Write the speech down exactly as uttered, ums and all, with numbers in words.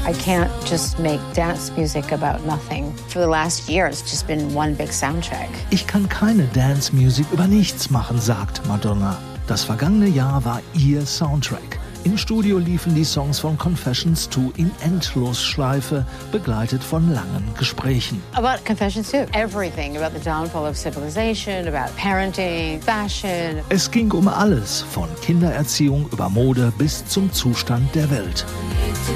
I can't just make dance music about nothing. For the last year, it's just been one big soundtrack. Ich kann keine Dance-Musik über nichts machen, sagt Madonna. Das vergangene Jahr war ihr Soundtrack. Im Studio liefen die Songs von Confessions two in Endlosschleife, begleitet von langen Gesprächen. About Confessions two, everything about the downfall of civilization, about parenting, fashion. Es ging um alles, von Kindererziehung über Mode bis zum Zustand der Welt.